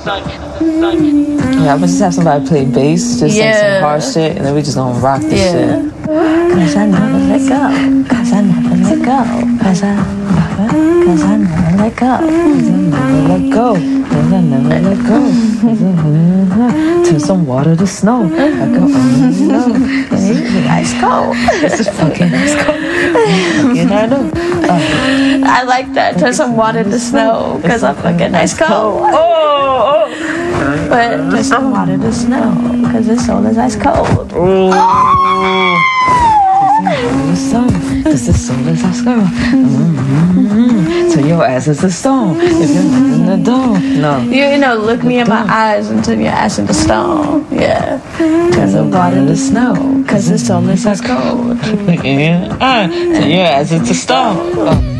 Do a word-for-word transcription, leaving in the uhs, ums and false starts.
Yeah, I'm just have somebody play bass, just yeah. sing some hard shit, and then we just gonna rock this yeah. shit. Cause I never let go. Cause I never let go. Cause I never, cause I never let go. Cause I never let go. Cause I never let go. Cause I never turn some water to snow. I go, oh no. It's ice cold. This is fucking ice cold. Fucking I know. Uh, I like that. Turn some water to snow. Cause I'm fucking ice cold. Oh, oh. But turn some water to snow. Cause this soul is ice cold. Oh. Cause the soul is ice cold. Mm-hmm. Turn your ass into stone. If you're not in the dome. No. You, you know, look me in my eyes and turn your ass into stone. Yeah. Turn the water to snow. Cause the soul is ice cold. Yeah. Uh, turn your ass into stone. Oh.